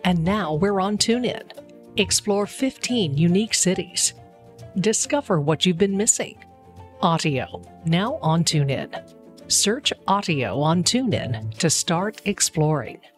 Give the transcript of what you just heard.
And now we're on TuneIn. Explore 15 unique cities. Discover what you've been missing. Audio, now on TuneIn. Search Audio on TuneIn to start exploring.